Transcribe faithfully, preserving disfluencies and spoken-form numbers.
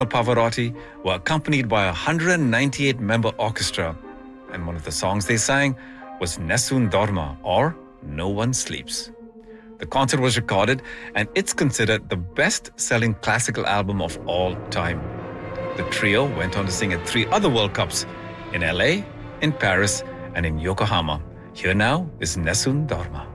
Pavarotti were accompanied by a one hundred ninety-eight member orchestra, and one of the songs they sang was Nessun Dorma, or No One Sleeps. The concert was recorded, and it's considered the best-selling classical album of all time. The trio went on to sing at three other World Cups, in L A, in Paris, and in Yokohama. Here now is Nessun Dorma.